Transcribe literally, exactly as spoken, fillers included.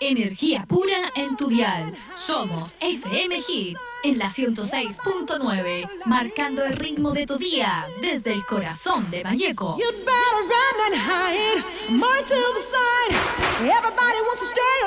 Energía pura en tu dial. Somos F M Hit en la ciento seis punto nueve, marcando el ritmo de tu día desde el corazón de Valleco. You'd better run and hide, more to the side. Everybody wants to stay